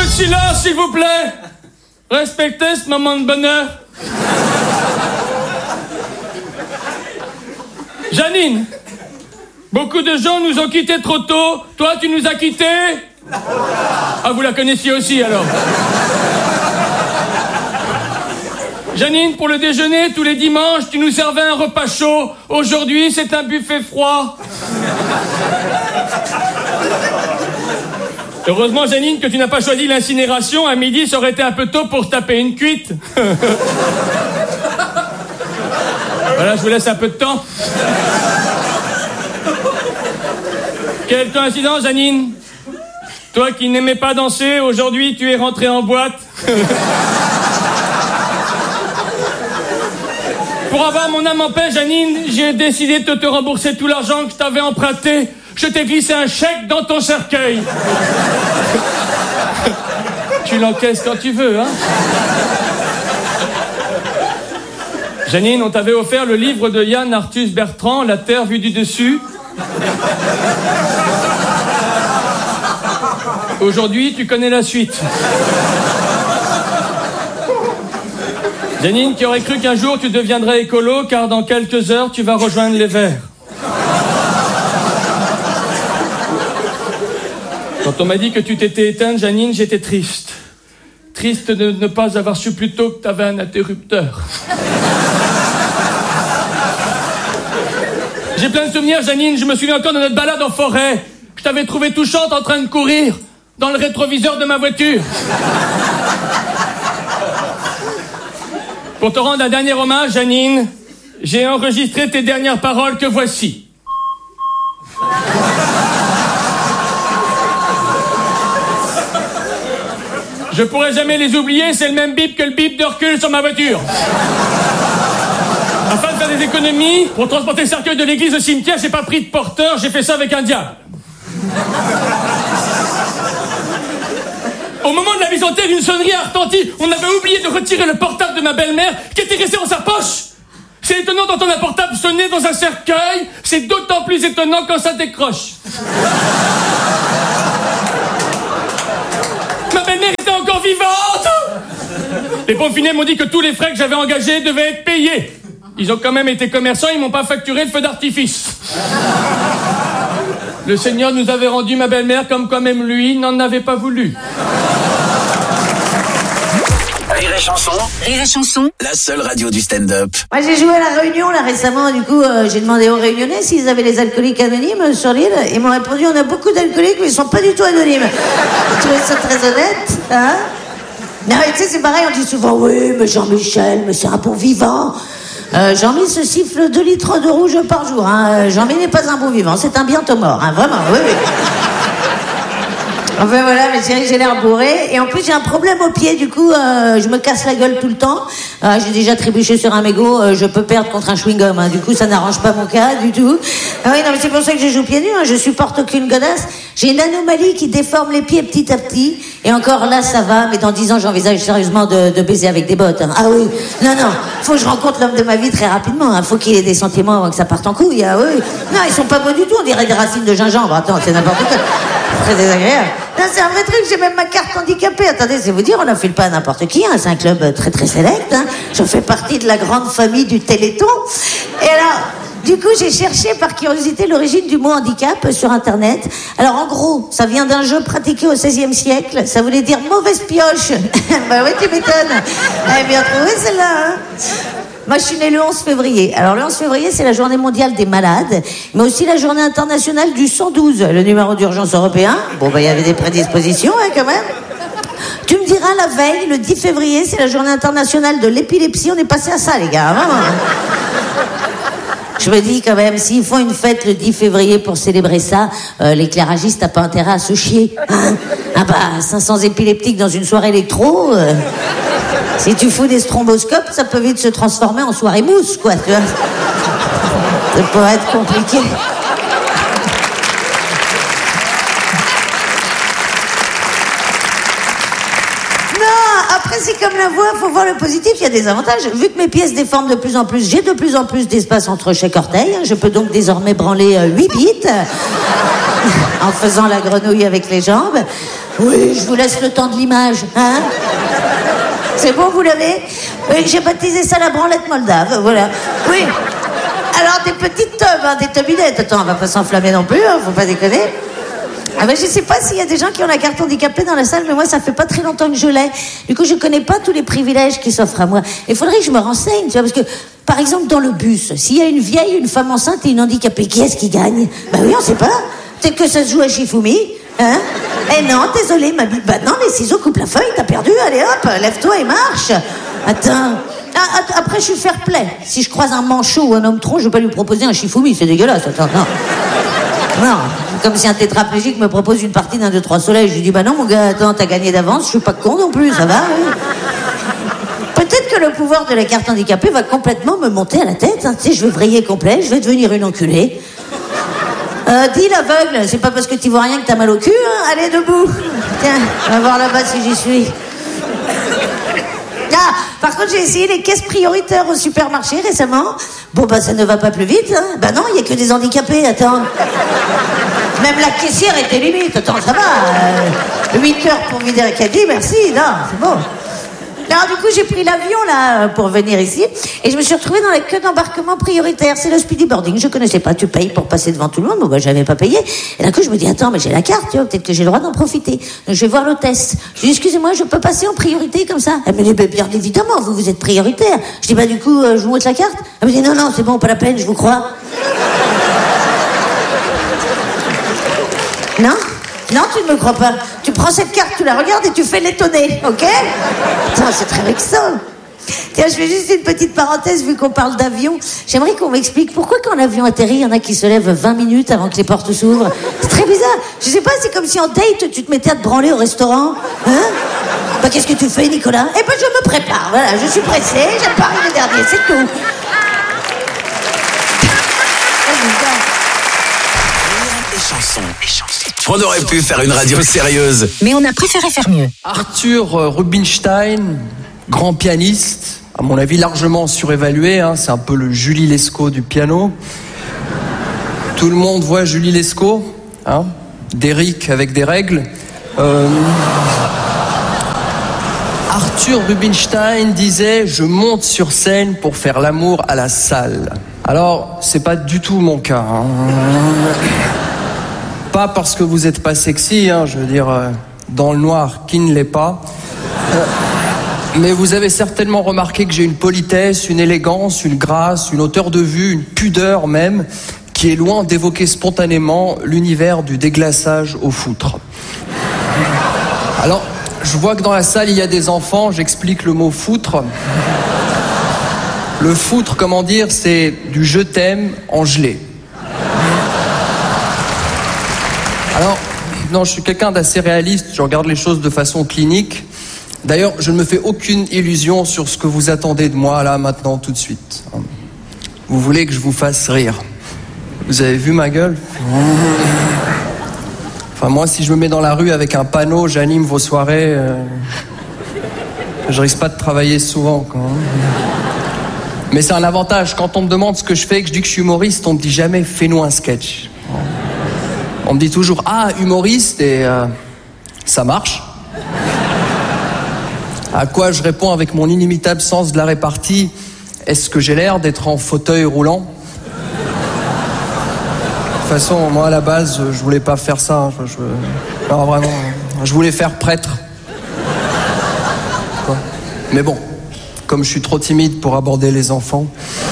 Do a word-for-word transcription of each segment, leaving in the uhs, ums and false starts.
de silence, s'il vous plaît. Respectez ce moment de bonheur. Janine, beaucoup de gens nous ont quittés trop tôt. Toi, tu nous as quittés? Ah, vous la connaissiez aussi, alors. Janine, pour le déjeuner, tous les dimanches, tu nous servais un repas chaud. Aujourd'hui, c'est un buffet froid. Heureusement, Janine, que tu n'as pas choisi l'incinération. À midi, ça aurait été un peu tôt pour se taper une cuite. Voilà, je vous laisse un peu de temps. Quelle coïncidence, Janine. Toi qui n'aimais pas danser, aujourd'hui, tu es rentrée en boîte. Pour avoir mon âme en paix, Janine, j'ai décidé de te rembourser tout l'argent que je t'avais emprunté. Je t'ai glissé un chèque dans ton cercueil. Tu l'encaisses quand tu veux, hein. Janine, on t'avait offert le livre de Yann Arthus Bertrand, La Terre vue du dessus. Aujourd'hui, tu connais la suite. Janine, qui aurait cru qu'un jour tu deviendrais écolo, car dans quelques heures, tu vas rejoindre les Verts. Quand on m'a dit que tu t'étais éteinte, Janine, j'étais triste. Triste de ne pas avoir su plus tôt que tu avais un interrupteur. J'ai plein de souvenirs, Janine. Je me souviens encore de notre balade en forêt. Je t'avais trouvée touchante en train de courir dans le rétroviseur de ma voiture. Pour te rendre un dernier hommage, Janine, j'ai enregistré tes dernières paroles que voici. Je pourrai jamais les oublier, c'est le même bip que le bip de recul sur ma voiture. Afin de faire des économies, pour transporter le cercueil de l'église au cimetière, j'ai pas pris de porteur, j'ai fait ça avec un diable. Au moment de la mise en terre, une sonnerie a retenti. On avait oublié de retirer le portable de ma belle-mère qui était resté dans sa poche. C'est étonnant d'entendre un portable sonner dans un cercueil. C'est d'autant plus étonnant quand ça décroche. Ma belle-mère était encore vivante. Les pompes funèbres m'ont dit que tous les frais que j'avais engagés devaient être payés. Ils ont quand même été commerçants, ils m'ont pas facturé le feu d'artifice. Le Seigneur nous avait rendu ma belle-mère comme quand même lui n'en avait pas voulu. Rire et chanson. Rire et chanson. La seule radio du stand-up. Moi, j'ai joué à La Réunion, là, récemment. Du coup, euh, j'ai demandé aux Réunionnais s'ils avaient les alcooliques anonymes sur l'île. Ils m'ont répondu, on a beaucoup d'alcooliques, mais ils sont pas du tout anonymes. Je trouvais ça très honnête, hein. Non, mais tu sais, c'est pareil, on dit souvent, oui, mais Jean-Michel, mais c'est un bon vivant. Euh, Jean-Mi se siffle deux litres de rouge par jour, hein. Jean-Mi n'est pas un bon vivant, c'est un bientôt mort, hein, vraiment, oui, oui. Enfin voilà, mais c'est vrai que j'ai l'air bourré. Et en plus, j'ai un problème au pied, du coup, euh, je me casse la gueule tout le temps. Euh, j'ai déjà trébuché sur un mégot, euh, je peux perdre contre un chewing-gum, hein. Du coup, ça n'arrange pas mon cas, du tout. Ah oui, non, mais c'est pour ça que je joue pieds nus, hein. Je supporte aucune godasse. J'ai une anomalie qui déforme les pieds petit à petit. Et encore là, ça va, mais dans dix ans, j'envisage sérieusement de, de baiser avec des bottes, hein. Ah oui, non, non, faut que je rencontre l'homme de ma vie très rapidement, hein. Faut qu'il ait des sentiments avant que ça parte en couille, ah oui. Non, ils sont pas beaux du tout, on dirait des racines de gingembre. Attends, c'est n'importe quoi. C'est très désagréable. Non, c'est un vrai truc, j'ai même ma carte handicapée. Attendez, c'est vous dire, on n'enfile pas à n'importe qui, hein. C'est un club très très sélect, hein. Je fais partie de la grande famille du Téléthon. Et alors, du coup, j'ai cherché par curiosité l'origine du mot handicap sur Internet. Alors, en gros, ça vient d'un jeu pratiqué au seizième siècle. Ça voulait dire mauvaise pioche. Bah oui, tu m'étonnes. Elle est bien trouvée, celle-là, hein. Moi, je suis née le onze février. Alors, le onze février, c'est la journée mondiale des malades, mais aussi la journée internationale du cent douze, le numéro d'urgence européen. Bon, bah, il y avait des prédispositions, hein, quand même. Tu me diras, la veille, le dix février, c'est la journée internationale de l'épilepsie. On est passé à ça, les gars, vraiment. Je me dis quand même, s'ils font une fête le dix février pour célébrer ça, euh, l'éclairagiste n'a pas intérêt à se chier. Hein. Ah bah, cinq cents épileptiques dans une soirée électro, euh, si tu fous des stromboscopes, ça peut vite se transformer en soirée mousse, quoi, tu vois. Ça pourrait être compliqué. Après, c'est comme la voix, faut voir le positif, il y a des avantages. Vu que mes pieds se déforment de plus en plus, j'ai de plus en plus d'espace entre chaque orteil. Je peux donc désormais branler huit bites en faisant la grenouille avec les jambes. Oui, je vous laisse le temps de l'image, hein. C'est bon, vous l'avez? Oui, j'ai baptisé ça la branlette moldave, voilà. Oui. Alors, des petites tubs, hein, des tubinettes. Attends, on va pas s'enflammer non plus, hein, faut pas déconner. Ah ben, je sais pas s'il y a des gens qui ont la carte handicapée dans la salle, mais moi, ça fait pas très longtemps que je l'ai. Du coup, je connais pas tous les privilèges qui s'offrent à moi. Il faudrait que je me renseigne, tu vois, parce que, par exemple, dans le bus, s'il y a une vieille, une femme enceinte et une handicapée, qui est-ce qui gagne? Ben oui, on sait pas. Peut-être que ça se joue à Shifumi, hein? Eh non, désolé, ma bite. Bah non, les ciseaux coupent la feuille, t'as perdu, allez hop, lève-toi et marche. Attends. Ah, après, je suis fair play. Si je croise un manchot ou un homme tronc, je vais pas lui proposer un Shifumi, c'est dégueulasse, attends, non. Non, comme si un tétraplégique me propose une partie d'un deux trois soleils. Je lui dis, bah non, mon gars, attends, t'as gagné d'avance, je suis pas con non plus, ça va, oui. Peut-être que le pouvoir de la carte handicapée va complètement me monter à la tête, hein. Tu sais, je vais vriller complet, je vais devenir une enculée. Euh, dis l'aveugle, c'est pas parce que tu vois rien que t'as mal au cul, hein. Allez, debout. Tiens, on va voir là-bas si j'y suis. Ah, par contre, j'ai essayé les caisses prioritaires au supermarché récemment. Bon, bah, ça ne va pas plus vite, hein. Bah non, il y a que des handicapés, attends. Même la caissière était limite, attends, ça va. Euh, huit heures pour vider un caddie, merci, non, c'est bon. Alors du coup j'ai pris l'avion là pour venir ici et je me suis retrouvée dans la queue d'embarquement prioritaire. C'est le speedy boarding, je connaissais pas, tu payes pour passer devant tout le monde. Bon bah j'avais pas payé et d'un coup je me dis attends mais j'ai la carte, tu vois, peut-être que j'ai le droit d'en profiter. Donc je vais voir l'hôtesse, je dis excusez-moi je peux passer en priorité comme ça? Elle me dit bah, bien évidemment vous vous êtes prioritaire. Je dis bah du coup euh, je vous montre la carte? Elle me dit non non c'est bon pas la peine je vous crois. Non? Non, tu ne me crois pas. Tu prends cette carte, tu la regardes et tu fais l'étonner, ok? Attends, c'est très vexant. Tiens, je fais juste une petite parenthèse vu qu'on parle d'avion. J'aimerais qu'on m'explique pourquoi quand l'avion atterrit, il y en a qui se lèvent vingt minutes avant que les portes s'ouvrent. C'est très bizarre. Je sais pas, c'est comme si en date, tu te mettais à te branler au restaurant. Hein? Bah, qu'est-ce que tu fais, Nicolas? Eh ben, je me prépare. Voilà, je suis pressée, j'aime pas arriver dernier, c'est tout. Chansons. On aurait pu faire une radio sérieuse, mais on a préféré faire mieux. Arthur Rubinstein, grand pianiste, à mon avis largement surévalué, hein, c'est un peu le Julie Lescaut du piano. Tout le monde voit Julie Lescaut, hein, d'Eric avec des règles. Euh... Arthur Rubinstein disait « Je monte sur scène pour faire l'amour à la salle ». Alors, c'est pas du tout mon cas. Hein. Pas parce que vous êtes pas sexy, hein, je veux dire, euh, dans le noir, qui ne l'est pas. Euh, mais vous avez certainement remarqué que j'ai une politesse, une élégance, une grâce, une hauteur de vue, une pudeur même, qui est loin d'évoquer spontanément l'univers du déglaçage au foutre. Alors, je vois que dans la salle, il y a des enfants, j'explique le mot foutre. Le foutre, comment dire, c'est du je t'aime en gelé. Alors, non, je suis quelqu'un d'assez réaliste, je regarde les choses de façon clinique. D'ailleurs, je ne me fais aucune illusion sur ce que vous attendez de moi, là, maintenant, tout de suite. Vous voulez que je vous fasse rire. Vous avez vu ma gueule ? Enfin, moi, si je me mets dans la rue avec un panneau, j'anime vos soirées, euh... je risque pas de travailler souvent, quoi. Mais c'est un avantage, quand on me demande ce que je fais, que je dis que je suis humoriste, on me dit jamais « fais-nous un sketch ». On me dit toujours « Ah, humoriste » et euh, ça marche. À quoi je réponds avec mon inimitable sens de la répartie « Est-ce que j'ai l'air d'être en fauteuil roulant ?» De toute façon, moi à la base, je voulais pas faire ça. Je, je, non, vraiment, je voulais faire prêtre. Quoi. Mais bon, comme je suis trop timide pour aborder les enfants...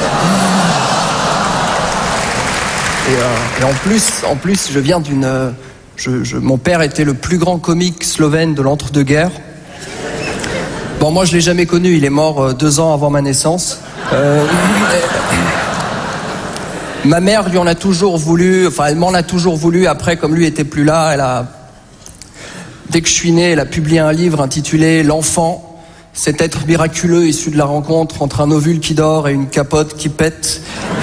Et, euh, et en plus, en plus, je viens d'une. Euh, je, je, mon père était le plus grand comique slovène de l'entre-deux-guerres. Bon, moi, je l'ai jamais connu. Il est mort euh, deux ans avant ma naissance. Euh, et, ma mère lui en a toujours voulu. Enfin, elle m'en a toujours voulu. Après, comme lui était plus là, elle a. Dès que je suis né, elle a publié un livre intitulé L'enfant. Cet être miraculeux issu de la rencontre entre un ovule qui dort et une capote qui pète.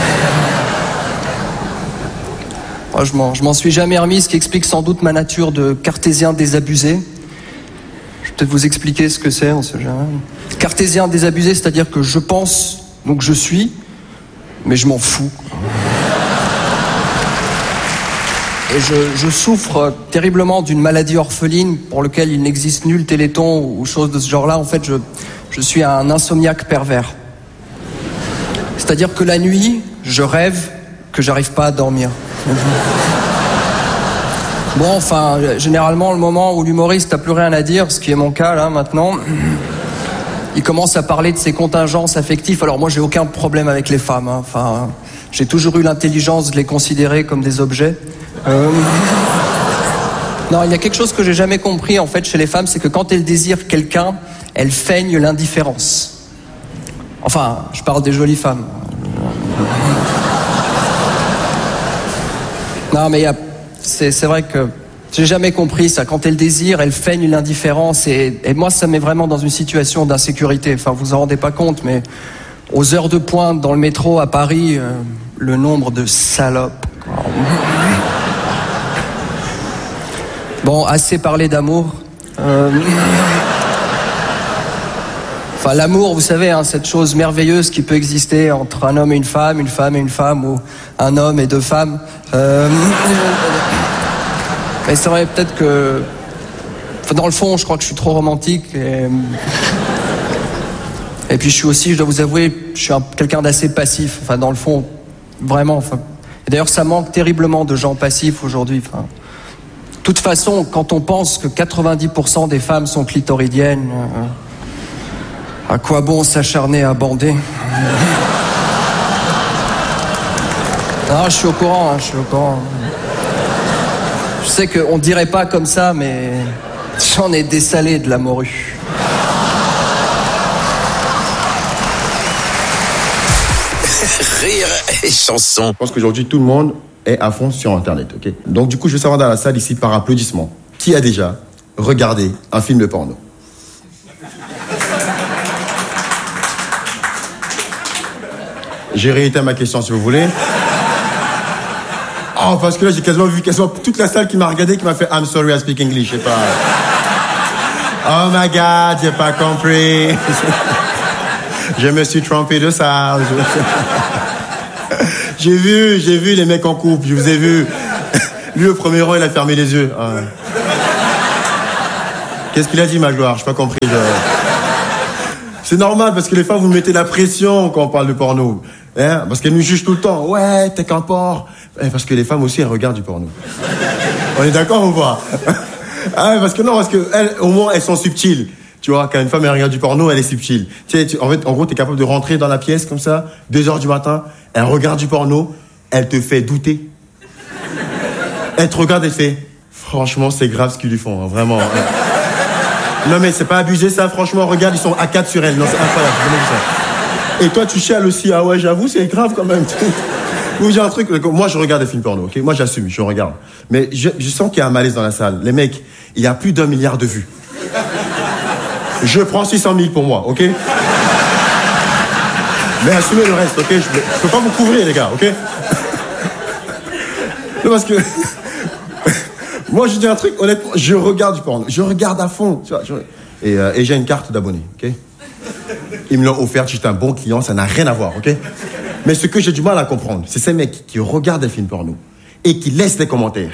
Moi, je m'en, je m'en suis jamais remis, ce qui explique sans doute ma nature de cartésien désabusé. Je vais peut-être vous expliquer ce que c'est, on sait jamais. Cartésien désabusé, c'est-à-dire que je pense, donc je suis, mais je m'en fous. et je, je souffre terriblement d'une maladie orpheline pour laquelle il n'existe nul téléthon ou chose de ce genre-là. En fait, je, je suis un insomniaque pervers. C'est-à-dire que la nuit, je rêve que j'arrive pas à dormir. Bon, enfin, généralement, le moment où l'humoriste n'a plus rien à dire, ce qui est mon cas là maintenant, il commence à parler de ses contingences affectives. Alors moi, j'ai aucun problème avec les femmes. Hein. Enfin, j'ai toujours eu l'intelligence de les considérer comme des objets. Euh... Non, il y a quelque chose que j'ai jamais compris en fait chez les femmes, c'est que quand elles désirent quelqu'un, elles feignent l'indifférence. Enfin, je parle des jolies femmes. Non, mais il y a... c'est, c'est vrai que j'ai jamais compris ça. Quand elles désirent, elles feignent l'indifférence. Et, et moi, ça me met vraiment dans une situation d'insécurité. Enfin, vous en rendez pas compte, mais aux heures de pointe dans le métro à Paris, euh, le nombre de salopes. Bon, assez parlé d'amour. Euh... Enfin, l'amour, vous savez, hein, cette chose merveilleuse qui peut exister entre un homme et une femme, une femme et une femme, ou un homme et deux femmes. Euh... Mais c'est vrai, peut-être que... Enfin, dans le fond, je crois que je suis trop romantique. Et, et puis je suis aussi, je dois vous avouer, je suis un... quelqu'un d'assez passif. Enfin, dans le fond, vraiment. Enfin... Et d'ailleurs, ça manque terriblement de gens passifs aujourd'hui. Enfin... De toute façon, quand on pense que quatre-vingt-dix pour cent des femmes sont clitoridiennes... Euh... À quoi bon s'acharner à bander? Non, je suis au courant, hein, je suis au courant. Je sais qu'on dirait pas comme ça, mais j'en ai dessalé de la morue. Rire et chanson. Je pense qu'aujourd'hui, tout le monde est à fond sur Internet, ok? Donc, du coup, je veux savoir dans la salle ici, par applaudissement, qui a déjà regardé un film de porno? J'ai réitéré ma question si vous voulez. Oh, parce que là, j'ai quasiment vu quasiment toute la salle qui m'a regardé, qui m'a fait I'm sorry I speak English, je sais pas. Oh my God, j'ai pas compris. Je me suis trompé de salle. J'ai vu, j'ai vu les mecs en couple, je vous ai vu. Lui, au premier rang, il a fermé les yeux. Ah. Qu'est-ce qu'il a dit, ma gloire? J'ai pas compris. Je... C'est normal, parce que les femmes, vous mettez la pression quand on parle de porno. Hein, parce qu'elles nous jugent tout le temps. Ouais, t'es qu'un porc. Eh, parce que les femmes aussi, elles regardent du porno. On est d'accord ou pas? Ah, parce que non, parce que elles, au moins, elles sont subtiles. Tu vois, quand une femme elle regarde du porno, elle est subtile. Tu sais, tu, en fait, en gros, t'es capable de rentrer dans la pièce comme ça, deux heures du matin, elle regarde du porno, elle te fait douter. Elle te regarde et fait, franchement, c'est grave ce qu'ils lui font, hein, vraiment. Hein. Non mais c'est pas abusé ça, franchement, regarde, ils sont à quatre sur elle. Non, c'est incroyable, j'ai jamais vu ça. Et toi, tu chiales aussi. Ah ouais, j'avoue, c'est grave quand même. Vous j'ai un truc. Moi, je regarde des films porno, ok? Moi, j'assume, je regarde. Mais je, je sens qu'il y a un malaise dans la salle. Les mecs, il y a plus d'un milliard de vues. Je prends six cent mille pour moi, ok? Mais assumez le reste, ok? Je, je peux pas vous couvrir, les gars, ok? Non, parce que... Moi, je dis un truc, honnêtement, je regarde du porno. Je regarde à fond, tu vois. Je... Et, euh, et j'ai une carte d'abonné, ok? Ils me l'ont offert, j'étais un bon client, ça n'a rien à voir, ok? Mais ce que j'ai du mal à comprendre, c'est ces mecs qui regardent des films porno et qui laissent des commentaires.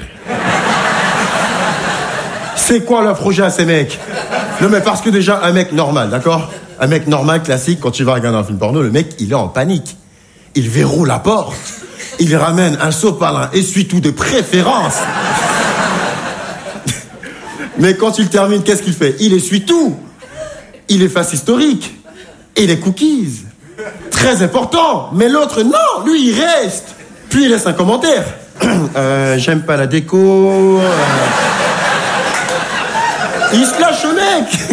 C'est quoi leur projet à ces mecs? Non mais parce que déjà, un mec normal, d'accord? Un mec normal, classique, quand tu vas regarder un film porno, le mec, il est en panique. Il verrouille la porte. Il ramène un sopalin, essuie-tout de préférence. Mais quand il termine, qu'est-ce qu'il fait? Il essuie tout. Il efface historique. Et les cookies. Très important. Mais l'autre, non. Lui, il reste. Puis il laisse un commentaire. Euh, j'aime pas la déco. Euh... Il se lâche au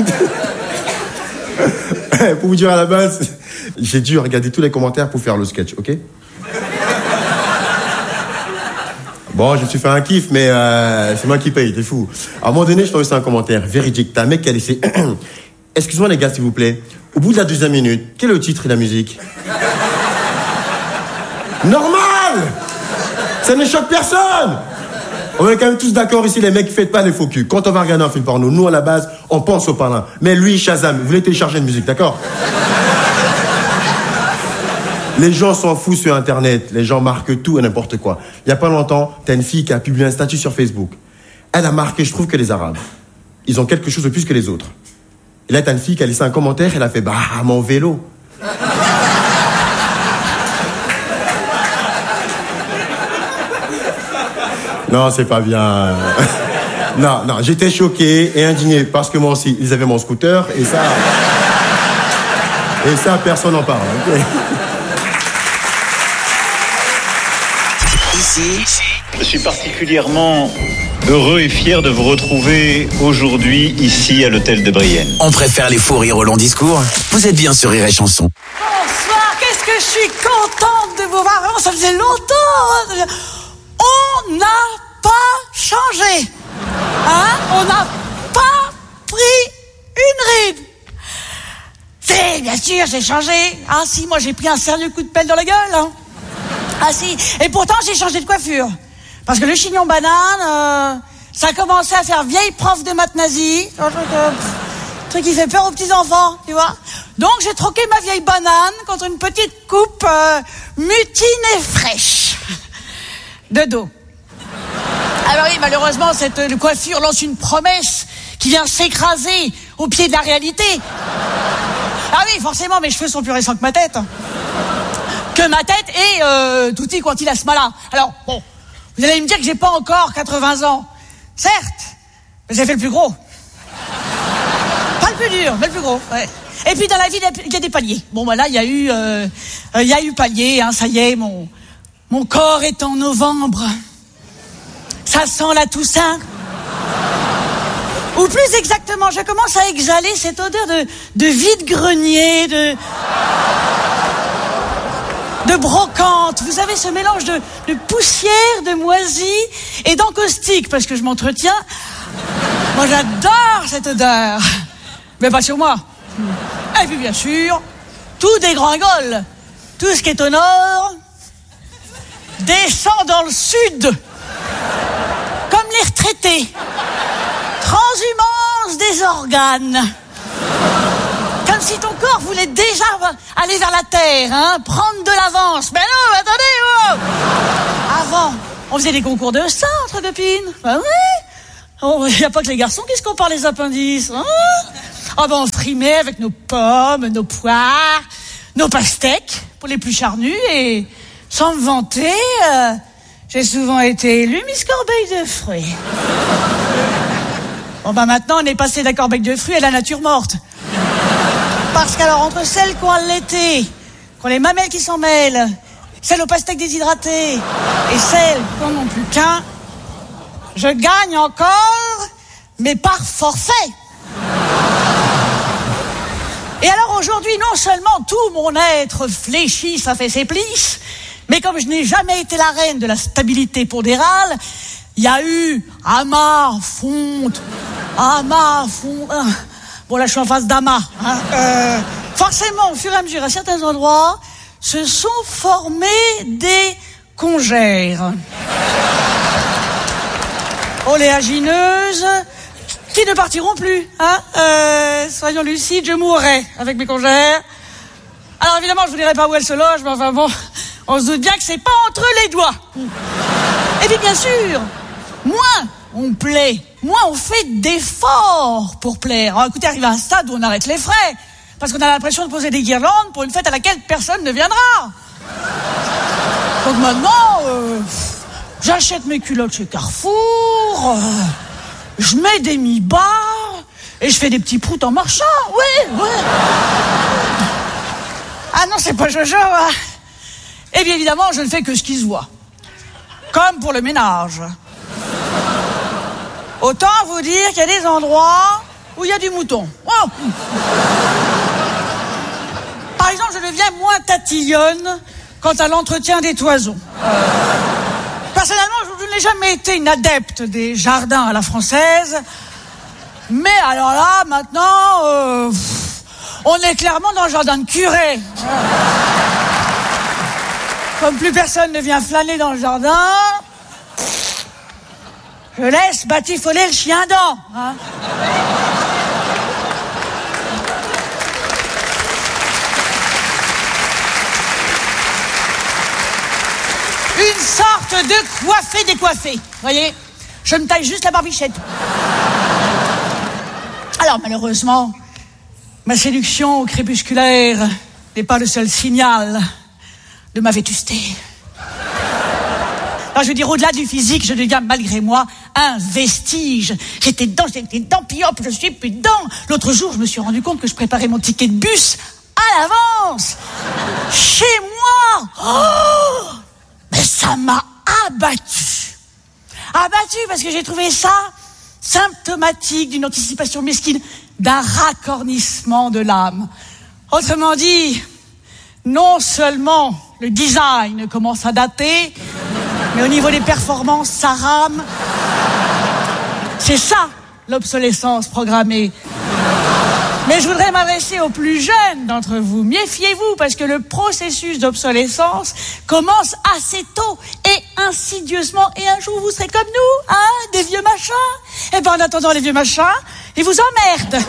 mec. Pour vous dire à la base, j'ai dû regarder tous les commentaires pour faire le sketch, ok? Bon, je me suis fait un kiff, mais euh, c'est moi qui paye, t'es fou. À un moment donné, je t'ai reçu un commentaire véridique. T'as un mec qui a laissé... Excuse-moi les gars, s'il vous plaît. Au bout de la deuxième minute, quel est le titre et la musique? Normal! Ça ne choque personne! On est quand même tous d'accord ici, les mecs, faites pas les faux culs. Quand on va regarder un film porno, nous, à la base, on pense au parrain. Mais lui, Shazam, vous voulez télécharger une musique, d'accord? Les gens s'en foutent sur Internet. Les gens marquent tout et n'importe quoi. Il y a pas longtemps, t'as une fille qui a publié un statut sur Facebook. Elle a marqué, je trouve que les Arabes, ils ont quelque chose de plus que les autres. Et là, t'as une fille qui a laissé un commentaire, elle a fait, bah, mon vélo. Non, c'est pas bien. Non, non, j'étais choqué et indigné parce que moi aussi, ils avaient mon scooter et ça... Et ça, personne n'en parle. Okay. Ici, je suis particulièrement heureux et fier de vous retrouver aujourd'hui ici à l'hôtel de Brienne. On préfère les faux rires au long discours. Vous êtes bien sur Rire et Chanson. Bonsoir, qu'est-ce que je suis contente de vous voir. Vraiment, ça faisait longtemps. On n'a pas changé. Hein? On n'a pas pris une ride. C'est, bien sûr, j'ai changé. Ah si, moi j'ai pris un sérieux coup de pelle dans la gueule. Hein. Ah si, et pourtant j'ai changé de coiffure. Parce que le chignon banane, euh, ça a commencé à faire vieille prof de maths nazie. Un truc, euh, truc qui fait peur aux petits enfants, tu vois. Donc j'ai troqué ma vieille banane contre une petite coupe euh, mutine et fraîche. De dos. Alors oui, malheureusement, cette euh, coiffure lance une promesse qui vient s'écraser au pied de la réalité. Ah oui, forcément, mes cheveux sont plus récents que ma tête. Que ma tête et euh, tutti quanti la smala. Alors, bon, vous allez me dire que j'ai pas encore quatre-vingts ans. Certes, mais j'ai fait le plus gros. Pas le plus dur, mais le plus gros, ouais. Et puis dans la vie, il y a des paliers. Bon, bah là, il y a eu, euh, il y a eu palier, hein, ça y est, mon, mon corps est en novembre. Ça sent la Toussaint. Ou plus exactement, je commence à exhaler cette odeur de, de vide-grenier, de... de brocante. Vous savez, ce mélange de, de poussière, de moisie et d'encaustique, parce que je m'entretiens. Moi, j'adore cette odeur. Mais pas sur moi. Et puis, bien sûr, tout dégringole. Tout ce qui est au nord descend dans le sud. Comme les retraités. Transhumance des organes. Comme si ton corps voulait déjà aller vers la terre, hein, prendre de l'avance. Mais non, attendez, oh. Avant, on faisait des concours de ça entre copines. Ben oui. Il n'y a pas que les garçons qui se comparent les appendices. Hein. Ah ben on frimait avec nos pommes, nos poires, nos pastèques pour les plus charnus et sans me vanter, euh, j'ai souvent été élue Miss Corbeille de fruits. Bon bah maintenant on est passé de la corbeille de fruits à la nature morte. Parce qu'alors entre celles qui ont allaité, qui ont les mamelles qui s'en mêlent, celles aux pastèques déshydratées et celles qui n'en ont plus qu'un, je gagne encore, mais par forfait. Et alors aujourd'hui, non seulement tout mon être fléchi, ça fait ses plisses, mais comme je n'ai jamais été la reine de la stabilité pondérale, il y a eu amas, fonte, amas, fonte. Bon là je suis en face d'amas. Hein. Euh, forcément, au fur et à mesure, à certains endroits, se sont formés des congères. Oléagineuses, qui ne partiront plus. Hein. Euh, soyons lucides, je mourrai avec mes congères. Alors évidemment, je vous dirai pas où elles se logent, mais enfin bon, on se doute bien que c'est pas entre les doigts. Et puis bien sûr, moins on plaît, moins on fait d'efforts pour plaire. Alors écoutez, arrive à un stade où on arrête les frais, parce qu'on a l'impression de poser des guirlandes pour une fête à laquelle personne ne viendra. Donc maintenant, euh, j'achète mes culottes chez Carrefour, euh, je mets des mi-bas, et je fais des petits proutes en marchant, oui, oui. Ah non, c'est pas Jojo, hein. Et bien évidemment, je ne fais que ce qui se voit. Comme pour le ménage. Autant vous dire qu'il y a des endroits où il y a du mouton. Oh. Par exemple, je deviens moins tatillonne quant à l'entretien des toisons. Personnellement, je n'ai jamais été une adepte des jardins à la française. Mais alors là, maintenant, euh, on est clairement dans le jardin de curé. Comme plus personne ne vient flâner dans le jardin, je laisse batifoler le chien dent. Hein. une sorte de coiffé-décoiffé. Voyez, je me taille juste la barbichette. Alors, malheureusement, ma séduction crépusculaire n'est pas le seul signal de ma vétusté. Alors, je veux dire, au-delà du physique, je deviens, malgré moi, un vestige. J'étais dedans, j'étais dedans, puis hop, je suis plus dedans. L'autre jour, je me suis rendu compte que je préparais mon ticket de bus à l'avance. Chez moi. Oh, mais ça m'a abattu. Abattu parce que j'ai trouvé ça symptomatique d'une anticipation mesquine, d'un racornissement de l'âme. Autrement dit, non seulement le design commence à dater, mais au niveau des performances, ça rame. C'est ça, l'obsolescence programmée. Mais je voudrais m'adresser aux plus jeunes d'entre vous. Méfiez-vous, parce que le processus d'obsolescence commence assez tôt et insidieusement. Et un jour, vous serez comme nous, hein, des vieux machins. Et ben, en attendant, les vieux machins, ils vous emmerdent.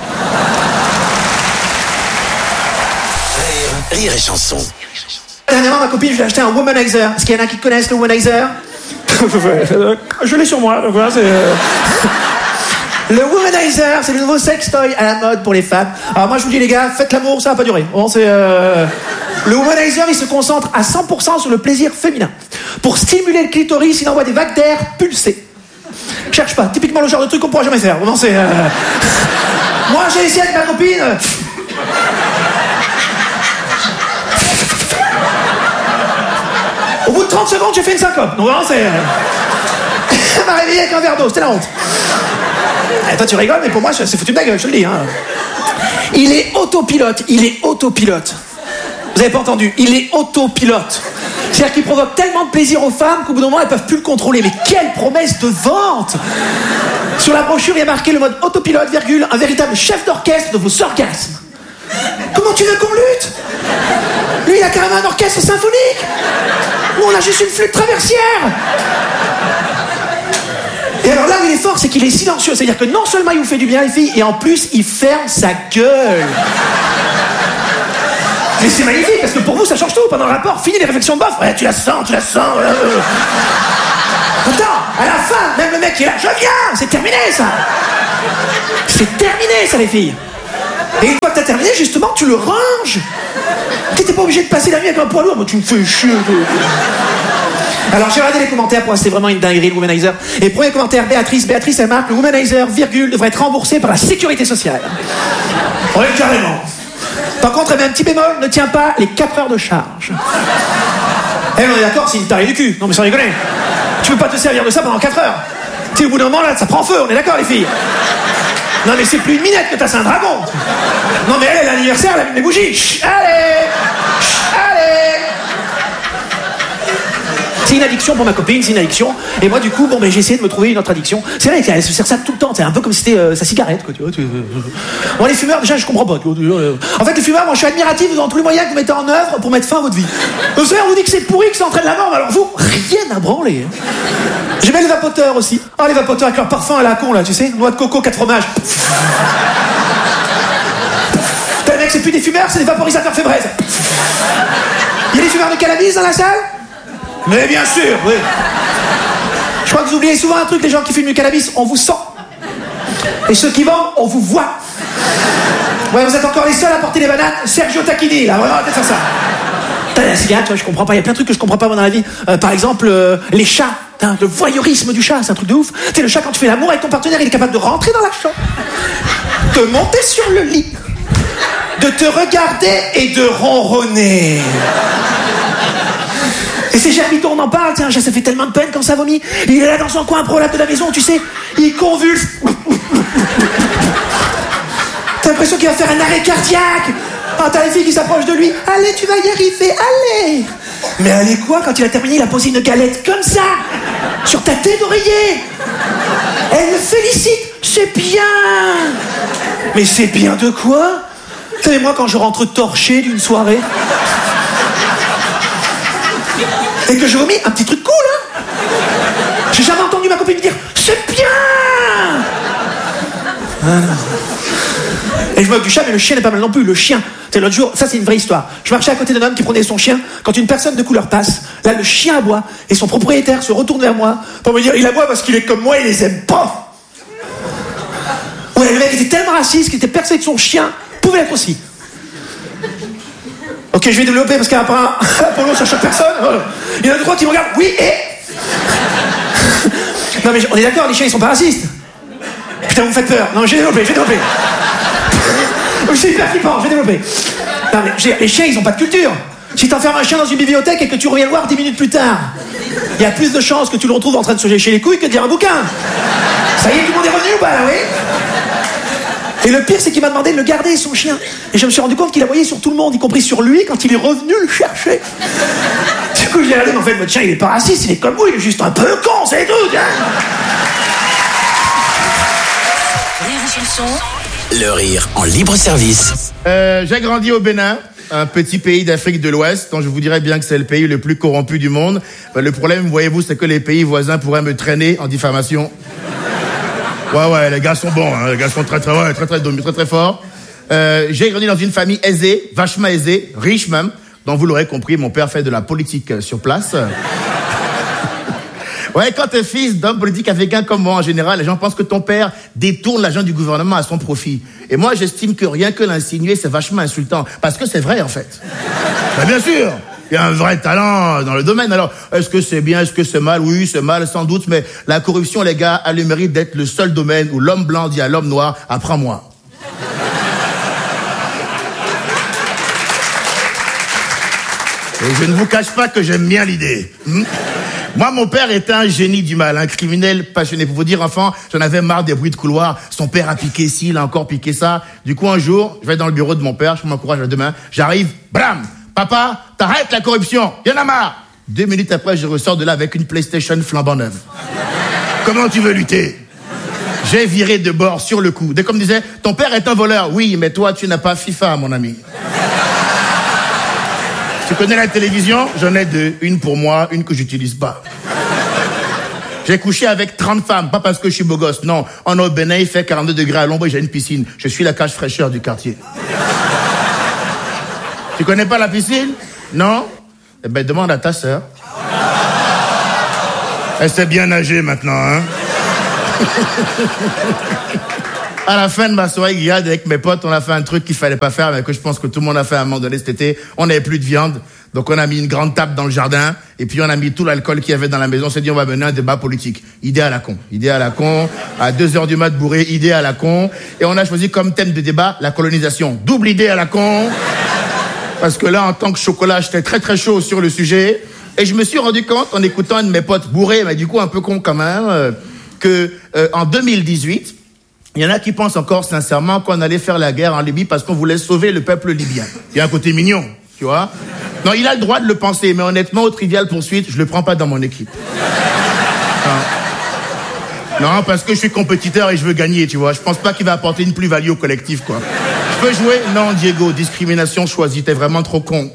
Rire, rire et chanson. Dernièrement, ma copine, je lui ai acheté un womanizer. Est-ce qu'il y en a qui connaissent le womanizer? Je l'ai sur moi, donc voilà, c'est... Le womanizer, c'est le nouveau sextoy à la mode pour les femmes. Alors moi, je vous dis, les gars, faites l'amour, ça va pas durer. Bon, c'est... Euh... Le womanizer, il se concentre à cent pour cent sur le plaisir féminin. Pour stimuler le clitoris, il envoie des vagues d'air pulsées. Cherche pas, typiquement le genre de truc qu'on pourra jamais faire. Bon, c'est... Euh... Moi, j'ai essayé avec ma copine... Au bout de trente secondes, j'ai fait une syncope. Donc vraiment, c'est... Elle m'a réveillé avec un verre d'eau, c'était la honte. Et toi, tu rigoles, mais pour moi, c'est foutu de ma gueule, je te le dis. Hein. Il est autopilote, il est autopilote. Vous avez pas entendu? Il est autopilote. C'est-à-dire qu'il provoque tellement de plaisir aux femmes qu'au bout d'un moment, elles peuvent plus le contrôler. Mais quelle promesse de vente! Sur la brochure, il y a marqué le mode autopilote, virgule, un véritable chef d'orchestre de vos orgasmes. Comment tu veux qu'on lutte? Lui, il a carrément un orchestre symphonique. Nous, on a juste une flûte traversière. Et alors là où il est fort, c'est qu'il est silencieux. C'est-à-dire que non seulement il vous fait du bien, les filles, et en plus, il ferme sa gueule. Mais c'est magnifique, parce que pour vous, ça change tout. Pendant le rapport, fini les réflexions de bof. Ouais, tu la sens, tu la sens. Euh... Attends, à la fin, même le mec qui est là, je viens. C'est terminé, ça. C'est terminé, ça, les filles. Et une fois que t'as terminé, justement, tu le ranges. T'étais pas obligé de passer la nuit avec un poids lourd. Moi, tu me fais chier. Alors, j'ai regardé les commentaires pour voir si c'était vraiment une dinguerie, le womanizer. Et premier commentaire, Béatrice. Béatrice, elle marque, le womanizer, virgule, devrait être remboursé par la sécurité sociale. Oui, carrément. Par contre, elle met un petit bémol, ne tient pas les quatre heures de charge. Eh, on est d'accord, c'est une tarée du cul. Non, mais sans rigoler. Tu peux pas te servir de ça pendant quatre heures. Tu sais, au bout d'un moment, là, ça prend feu, on est d'accord, les filles. Non, mais c'est plus une minette que t'as, c'est un dragon. Non, mais elle, l'anniversaire, elle a mis des bougies. Chut, allez, chut, allez. C'est une addiction pour ma copine, c'est une addiction. Et moi, du coup, bon, ben, j'ai essayé de me trouver une autre addiction. C'est vrai qu'elle se sert ça tout le temps. C'est un peu comme si c'était euh, sa cigarette, quoi. Tu vois, tu... Bon, les fumeurs, déjà, je comprends pas. Tu vois, en fait, les fumeurs, moi, je suis admiratif dans tous les moyens que vous mettez en œuvre pour mettre fin à votre vie. Vous savez, on vous dit que c'est pourri, que ça entraîne la mort, mais alors vous, rien à branler. J'ai mis les vapoteurs aussi. Oh, les vapoteurs avec leur parfum à la con, là, tu sais. Noix de coco, quatre fromages. Putain, mec, c'est plus des fumeurs, c'est des vaporisateurs fébraises. Il y a des fumeurs de cannabis dans la salle? Mais bien sûr, oui. Je crois que vous oubliez souvent un truc, les gens qui fument du cannabis, on vous sent. Et ceux qui vendent, on vous voit. Ouais, vous êtes encore les seuls à porter les bananes Sergio Tacchini, là, vraiment, arrêtez de faire ça. Putain, la cigarette, tu vois, je comprends pas, il y a plein de trucs que je comprends pas moi dans la vie. Euh, par exemple, euh, les chats. Putain, le voyeurisme du chat, c'est un truc de ouf. Tu sais, le chat, quand tu fais l'amour avec ton partenaire, il est capable de rentrer dans la chambre, de monter sur le lit, de te regarder et de ronronner. Et c'est Germito, on en parle, tiens, ça fait tellement de peine quand ça vomit. Il est là dans son coin prolapse de la maison, tu sais, il convulse. T'as l'impression qu'il va faire un arrêt cardiaque. Ah, t'as les filles qui s'approchent de lui. Allez, tu vas y arriver, allez. Mais allez quoi, quand il a terminé, il a posé une galette comme ça, sur ta tête d'oreiller. Elle le félicite, c'est bien. Mais c'est bien de quoi? Vous savez, moi, quand je rentre torché d'une soirée... et que je vomis un petit truc cool, hein. J'ai jamais entendu ma copine me dire « C'est bien !» ah, Et je me moque du chat, mais le chien n'est pas mal non plus. Le chien, c'est l'autre jour, ça c'est une vraie histoire. Je marchais à côté d'un homme qui prenait son chien. Quand une personne de couleur passe, là le chien aboie et son propriétaire se retourne vers moi pour me dire il aboie parce qu'il est comme moi, il les aime pas. Ouais, le mec était tellement raciste qu'il était persuadé que son chien pouvait l'être aussi. Ok, je vais développer parce qu'apparemment, Apollo, ça choque personne. Il y en a deux, trois qui me regardent. Oui, et. Non, mais on est d'accord, les chiens, ils sont pas racistes. Putain, vous me faites peur. Non, je vais développer, je vais développer. C'est hyper flippant, je vais développer. Non, mais les chiens, ils ont pas de culture. Si t'enfermes un chien dans une bibliothèque et que tu reviens le voir dix minutes plus tard, il y a plus de chances que tu le retrouves en train de se lécher les couilles que de lire un bouquin. Ça y est, tout le monde est revenu ou pas, là, oui? Et le pire, c'est qu'il m'a demandé de le garder, son chien. Et je me suis rendu compte qu'il aboyait sur tout le monde, y compris sur lui, quand il est revenu le chercher. Du coup, je lui ai regardé, mais en fait, votre chien, il est pas raciste, il est comme vous, il est juste un peu con, c'est tout, hein. Le rire en libre service. Euh, j'ai grandi au Bénin, un petit pays d'Afrique de l'Ouest, dont je vous dirais bien que c'est le pays le plus corrompu du monde. Ben, le problème, voyez-vous, c'est que les pays voisins pourraient me traîner en diffamation. Ouais, ouais, les gars sont bons, hein, les gars sont très, très, ouais, très, très, très, très, très forts. Euh, j'ai grandi dans une famille aisée, vachement aisée, riche même, dont vous l'aurez compris, mon père fait de la politique sur place. Ouais, quand t'es fils d'homme politique africain comme moi, en général, les gens pensent que ton père détourne l'argent du gouvernement à son profit. Et moi, j'estime que rien que l'insinuer, c'est vachement insultant. Parce que c'est vrai, en fait. Ben, bien sûr, il y a un vrai talent dans le domaine. Alors, est-ce que c'est bien, est-ce que c'est mal? Oui, c'est mal, sans doute, mais la corruption, les gars, a le mérite d'être le seul domaine où l'homme blanc dit à l'homme noir, apprends-moi. Et je ne vous cache pas que j'aime bien l'idée. Hmm? Moi, mon père était un génie du mal, un criminel passionné. Pour vous dire, enfant, j'en avais marre des bruits de couloir. Son père a piqué ci, il a encore piqué ça. Du coup, un jour, je vais dans le bureau de mon père, je m'encourage à demain. J'arrive, blam! Papa, t'arrêtes la corruption, y'en a marre! Deux minutes après, je ressors de là avec une PlayStation flambant neuve. Comment tu veux lutter? J'ai viré de bord sur le coup. Dès qu'on me disait, ton père est un voleur. Oui, mais toi, tu n'as pas FIFA, mon ami. Tu connais la télévision? J'en ai deux. Une pour moi, une que j'utilise pas. J'ai couché avec trente femmes, pas parce que je suis beau gosse, non. En au Bénin, il fait quarante-deux degrés à l'ombre et j'ai une piscine. Je suis la cage fraîcheur du quartier. Tu connais pas la piscine? Non? Eh ben, demande à ta sœur. Elle sait bien nager maintenant, hein? À la fin de ma soirée grillade avec mes potes, on a fait un truc qu'il fallait pas faire, mais que je pense que tout le monde a fait à un moment donné cet été. On n'avait plus de viande, donc on a mis une grande table dans le jardin, et puis on a mis tout l'alcool qu'il y avait dans la maison. On s'est dit, on va mener un débat politique. Idée à la con. Idée à la con. À deux heures du mat bourré, idée à la con. Et on a choisi comme thème de débat la colonisation. Double idée à la con. Parce que là, en tant que chocolat, j'étais très très chaud sur le sujet. Et je me suis rendu compte, en écoutant un de mes potes bourrés, mais du coup un peu con quand même, euh, que euh, en deux mille dix-huit, il y en a qui pensent encore sincèrement qu'on allait faire la guerre en Libye parce qu'on voulait sauver le peuple libyen. Il y a un côté mignon, tu vois. Non, il a le droit de le penser, mais honnêtement, au Trivial Poursuite, je le prends pas dans mon équipe. Non. Non, parce que je suis compétiteur et je veux gagner, tu vois. Je pense pas qu'il va apporter une plus-value au collectif, quoi. Je peux jouer? Non, Diego, discrimination choisie, t'es vraiment trop con.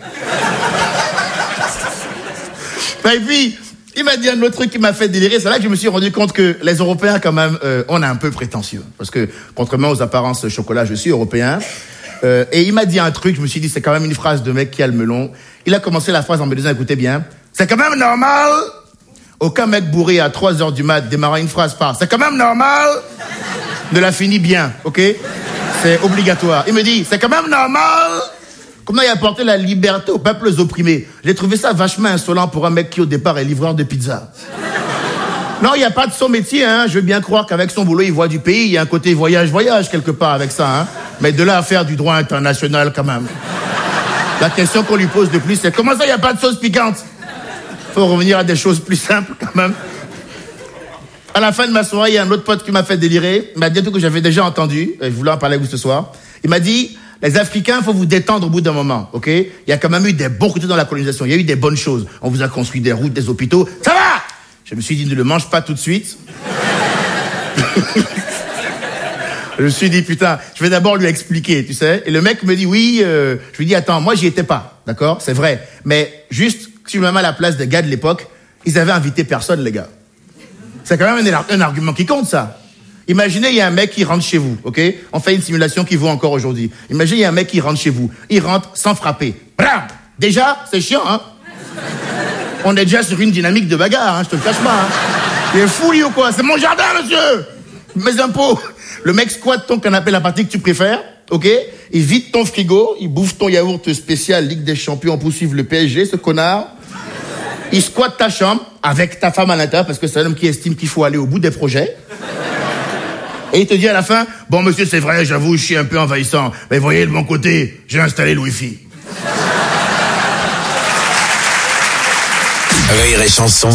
Et puis, il m'a dit un autre truc qui m'a fait délirer. C'est là que je me suis rendu compte que les Européens, quand même, euh, on est un peu prétentieux. Parce que, contrairement aux apparences chocolat, je suis européen. Euh, et il m'a dit un truc, je me suis dit, c'est quand même une phrase de mec qui a le melon. Il a commencé la phrase en me disant, écoutez bien, c'est quand même normal. Aucun mec bourré à trois heures du mat démarrant une phrase par, c'est quand même normal. Ne la finit bien, ok? C'est obligatoire. Il me dit, c'est quand même normal. Comment il a apporté la liberté aux peuples opprimés. J'ai trouvé ça vachement insolent pour un mec qui, au départ, est livreur de pizza. Non, il n'y a pas de son métier, hein. Je veux bien croire qu'avec son boulot, il voit du pays. Il y a un côté voyage-voyage quelque part avec ça, hein. Mais de là à faire du droit international, quand même. La question qu'on lui pose de plus, c'est comment ça, il n'y a pas de sauce piquante? Faut revenir à des choses plus simples, quand même. À la fin de ma soirée, il y a un autre pote qui m'a fait délirer. Il m'a dit un truc que j'avais déjà entendu. Et je voulais en parler avec vous ce soir. Il m'a dit, les Africains, faut vous détendre au bout d'un moment, ok? Il y a quand même eu des bons côtés dans la colonisation. Il y a eu des bonnes choses. On vous a construit des routes, des hôpitaux. Ça va! Je me suis dit, ne le mange pas tout de suite. Je me suis dit, putain, je vais d'abord lui expliquer, tu sais. Et le mec me dit, oui, euh, je lui dis, attends, moi, j'y étais pas, d'accord? C'est vrai. Mais juste, si je me mets à la place des gars de l'époque, ils avaient invité personne, les gars. C'est quand même un, un argument qui compte, ça. Imaginez, il y a un mec qui rentre chez vous, ok? On fait une simulation qui vaut encore aujourd'hui. Imaginez, il y a un mec qui rentre chez vous. Il rentre sans frapper. Blam! Déjà, c'est chiant, hein? On est déjà sur une dynamique de bagarre, hein, je te le cache pas, hein. Il est fou, lui, ou quoi? C'est mon jardin, monsieur! Mes impôts! Le mec squatte ton canapé, la partie que tu préfères, ok? Il vide ton frigo, il bouffe ton yaourt spécial Ligue des Champions pour suivre le P S G, ce connard. Il squatte ta chambre avec ta femme à l'intérieur parce que c'est un homme qui estime qu'il faut aller au bout des projets. Et il te dit à la fin, bon monsieur, c'est vrai, j'avoue, je suis un peu envahissant, mais voyez de mon côté, j'ai installé le Wi-Fi. Rire et chanson.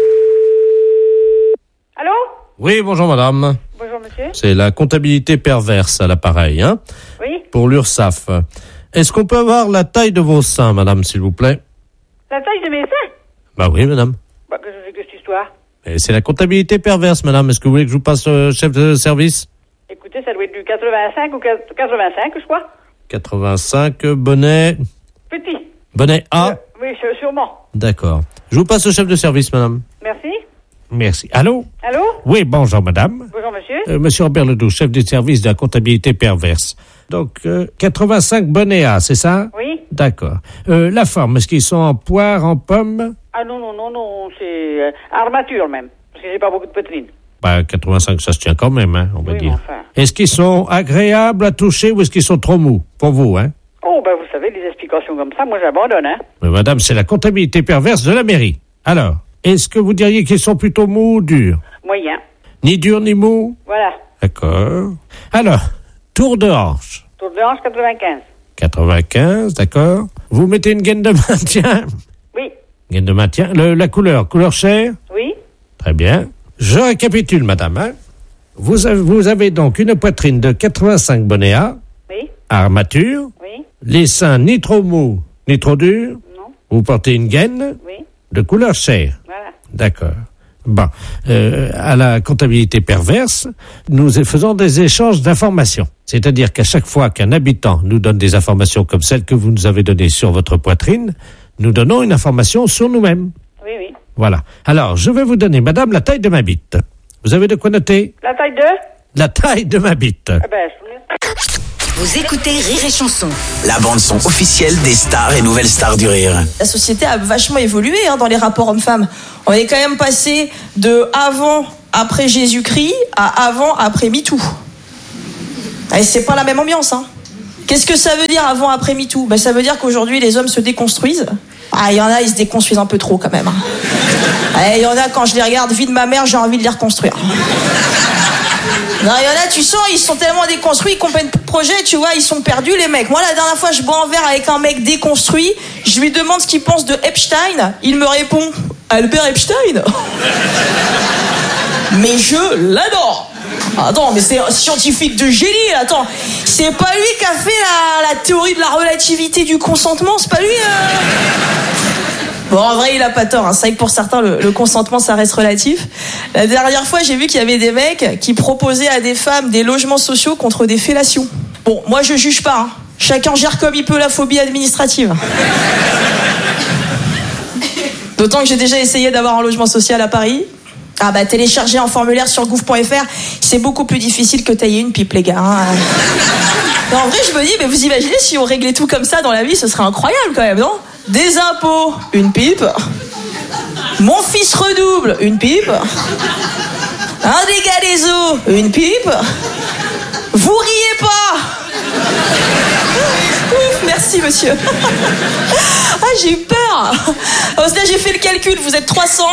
Allô? Oui, bonjour madame. Bonjour monsieur. C'est la comptabilité perverse à l'appareil, hein? Oui. Pour l'URSSAF. Est-ce qu'on peut avoir la taille de vos seins, madame, s'il vous plaît? La taille de mes seins? Bah oui, madame. Bah, que je fais que cette histoire? Et c'est la comptabilité perverse, madame. Est-ce que vous voulez que je vous passe euh, chef de service? Écoutez, ça doit être du quatre-vingt-cinq ou quatre-vingt-cinq, je crois. quatre-vingt-cinq, bonnet... Petit. Bonnet A? Euh, oui, sûrement. D'accord. Je vous passe au chef de service, madame. Merci. Merci. Allô? Allô? Oui, bonjour, madame. Bonjour, monsieur. Euh, monsieur Robert Ledoux, chef du service de la comptabilité perverse. Donc, euh, quatre-vingt-cinq bonnets A, c'est ça? Oui. D'accord. Euh, la forme, est-ce qu'ils sont en poire, en pomme? Ah non, non, non, non, c'est euh, armature même, parce que j'ai pas beaucoup de poitrine. Bah, quatre-vingt-cinq, ça se tient quand même, hein, on va Oui, dire. enfin. Est-ce qu'ils sont agréables à toucher ou est-ce qu'ils sont trop mous? Pour vous, hein? Oh, ben vous savez, les explications comme ça, moi j'abandonne, hein. Mais madame, c'est la comptabilité perverse de la mairie. Alors, est-ce que vous diriez qu'ils sont plutôt mous ou durs? Moyen. Ni durs ni mous? Voilà. D'accord. Alors, tour de hanche. Tour de hanche, quatre-vingt-quinze. quatre-vingt-quinze, d'accord. Vous mettez une gaine de maintien? Oui. Gaine de maintien. Le, la couleur, couleur chair? Oui. Très bien. Je récapitule, madame. Hein. Vous, avez, vous avez donc une poitrine de quatre-vingt-cinq bonnets A. Oui. Armature. Oui. Les seins ni trop mous, ni trop durs. Non. Vous portez une gaine. Oui. De couleur chair. Voilà. D'accord. Bon, euh, à la comptabilité perverse, nous faisons des échanges d'informations. C'est-à-dire qu'à chaque fois qu'un habitant nous donne des informations comme celles que vous nous avez données sur votre poitrine, nous donnons une information sur nous-mêmes. Oui, oui. Voilà. Alors, je vais vous donner, madame, la taille de ma bite. Vous avez de quoi noter? La taille de? La taille de ma bite. Ah ben, je... Vous écoutez Rire et Chanson. La bande-son officielle des stars et nouvelles stars du rire. La société a vachement évolué hein, dans les rapports hommes-femmes. On est quand même passé de avant, après Jésus-Christ à avant, après MeToo. Et c'est pas la même ambiance. Hein. Qu'est-ce que ça veut dire avant, après MeToo? Ben, ça veut dire qu'aujourd'hui, les hommes se déconstruisent. Ah, il y en a, ils se déconstruisent un peu trop quand même. Hein. Il y en a, quand je les regarde, vie de ma mère, j'ai envie de les reconstruire. Non, il y en a, tu sens, ils sont tellement déconstruits, ils comprennent plus de projet, tu vois, ils sont perdus, les mecs. Moi, la dernière fois, je bois un verre avec un mec déconstruit, je lui demande ce qu'il pense de Epstein, il me répond, Albert Epstein? Mais je l'adore. Attends, mais c'est un scientifique de génie, attends. C'est pas lui qui a fait la, la théorie de la relativité du consentement, c'est pas lui euh... Bon, en vrai, il a pas tort. Hein. C'est vrai que pour certains, le, le consentement, ça reste relatif. La dernière fois, j'ai vu qu'il y avait des mecs qui proposaient à des femmes des logements sociaux contre des fellations. Bon, moi, je juge pas. Hein. Chacun gère comme il peut la phobie administrative. D'autant que j'ai déjà essayé d'avoir un logement social à Paris. Ah bah, télécharger un formulaire sur gouv point f r, c'est beaucoup plus difficile que tailler une pipe, les gars. Hein. Non, en vrai, je me dis, mais vous imaginez si on réglait tout comme ça dans la vie, ce serait incroyable quand même, non? Des impôts, une pipe. Mon fils redouble, une pipe. Un dégât des eaux, une pipe. Vous riez pas. Ouf, merci monsieur. Ah, j'ai eu peur. Là, j'ai fait le calcul, vous êtes trois cents.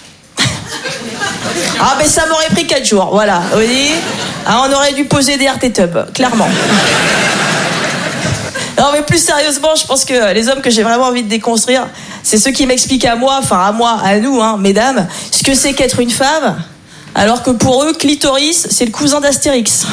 Ah, ben ça m'aurait pris quatre jours, voilà. Vous voyez, ah, on aurait dû poser des R T Tub, clairement. Non, mais plus sérieusement, je pense que les hommes que j'ai vraiment envie de déconstruire, c'est ceux qui m'expliquent à moi, enfin à moi, à nous, hein, mesdames, ce que c'est qu'être une femme, alors que pour eux, clitoris, c'est le cousin d'Astérix.